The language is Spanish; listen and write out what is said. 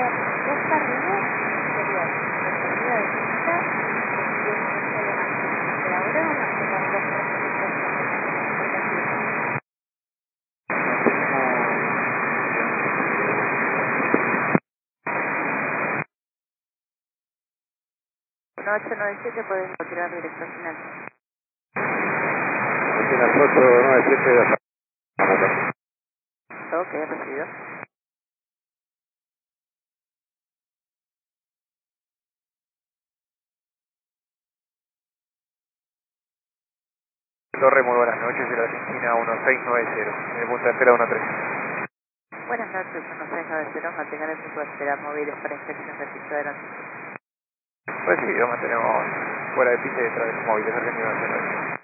dos carriles sería recorrida de pista y 10 minutos de máximo. Pero ahora vamos a tener dos recorridos alternativos. Una 897 pueden retirar dirección final. Aquí las 897 de la Ok, recibido. Torre, muy buenas noches, de la Argentina 1690, en el punto de espera 13. Buenas noches, 1690, mantengan el punto de espera móviles para inspección del piso de la noche. Pues sí, lo mantenemos fuera de pista y detrás de los móviles argentinos.